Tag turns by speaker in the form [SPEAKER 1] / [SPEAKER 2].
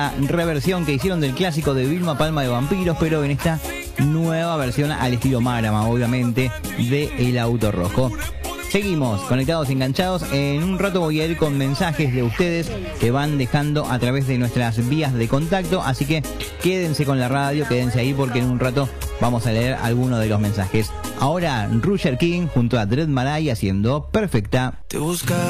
[SPEAKER 1] reversión que hicieron del clásico de Vilma Palma de Vampiros, pero en esta nueva versión al estilo Márama, obviamente, de El Auto Rojo. Seguimos conectados, enganchados. En un rato voy a ir con mensajes de ustedes que van dejando a través de nuestras vías de contacto, así que quédense con la radio, quédense ahí porque en un rato vamos a leer algunos de los mensajes. Ahora Roger King junto a Dread Marai haciendo Perfecta.
[SPEAKER 2] Te busca